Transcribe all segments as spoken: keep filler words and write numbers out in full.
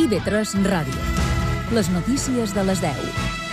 I V tres Ràdio. Les notícies de les deu.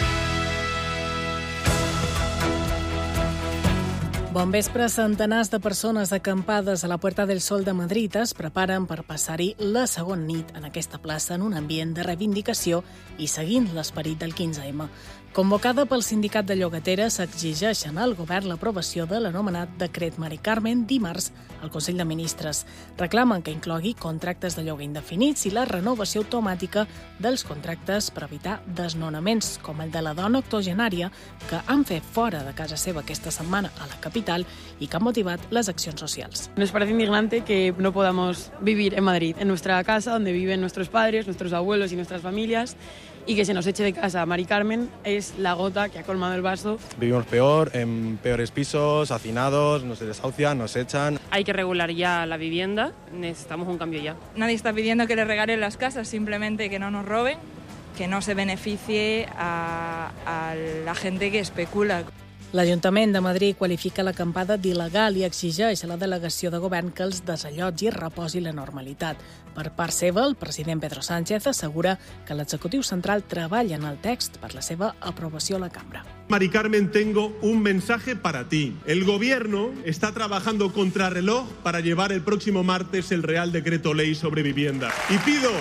Bon vespre. Centenars de persones acampades a la Puerta del Sol de Madrid es preparen per passar-hi la segona nit en aquesta plaça en un ambient de reivindicació i seguint l'esperit del quinze ema. Convocada pel sindicat de llogateres, exigeixen al govern l'aprovació de l'anomenat decret Mari Carmen dimarts al Consell de Ministres. Reclamen que inclogui contractes de lloguer indefinits i la renovació automàtica dels contractes per evitar desnonaments, com el de la dona octogenària que han fet fora de casa seva aquesta setmana a la capital y que ha motivat las acciones sociales. Nos parece indignante que no podamos vivir en Madrid, en nuestra casa donde viven nuestros padres, nuestros abuelos y nuestras familias, y que se nos eche de casa. Mari Carmen es la gota que ha colmado el vaso. Vivimos peor, en peores pisos, hacinados, nos desahucian, nos echan. Hay que regular ya la vivienda, necesitamos un cambio ya. Nadie está pidiendo que le regalen las casas, simplemente que no nos roben, que no se beneficie a, a la gente que especula. L'Ajuntament de Madrid qualifica l'acampada d'il·legal i exigeix a la delegació de govern que els desallotgi i reposi la normalitat. Per part seva, el president Pedro Sánchez assegura que l'executiu central treballa en el text per la seva aprovació a la cambra. Mari Carmen, tengo un mensaje para ti. El gobierno está trabajando contrarreloj para llevar el próximo martes el Real Decreto Ley sobre vivienda. Y pido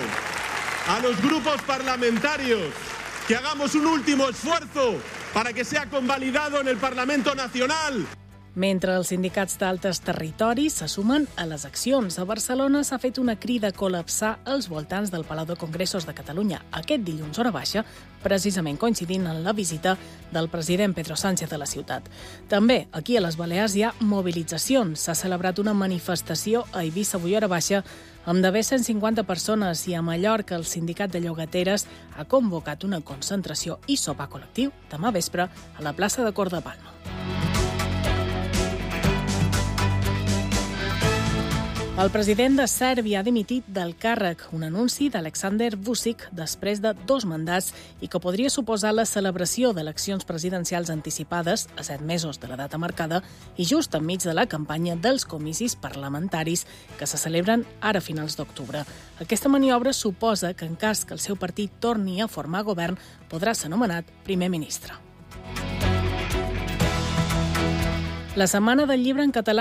a los grupos parlamentarios que hagamos un último esfuerzo para que sea convalidado en el Parlamento Nacional. Mentre els sindicats d'altres territoris se sumen a les accions, a Barcelona s'ha fet una crida a col·lapsar els voltants del Palau de Congressos de Catalunya aquest dilluns hora baixa, precisament coincidint en la visita del president Pedro Sánchez a la ciutat. També aquí a les Balears hi ha mobilitzacions. S'ha celebrat una manifestació a Eivissa avui hora baixa amb d'haver cent cinquanta persones i a Mallorca el sindicat de llogateres ha convocat una concentració i sopar col·lectiu demà vespre a la plaça de Cor de Palma. El president de Sèrbia ha dimitit del càrrec, un anunci d'Aleksandar Vučić després de dos mandats i que podria suposar la celebració d'eleccions presidencials anticipades a set mesos de la data marcada i just enmig de la campanya dels comicis parlamentaris que se celebren ara a finals d'octubre. Aquesta maniobra suposa que en cas que el seu partit torni a formar govern podrà ser nomenat primer ministre. La Setmana del Llibre en Català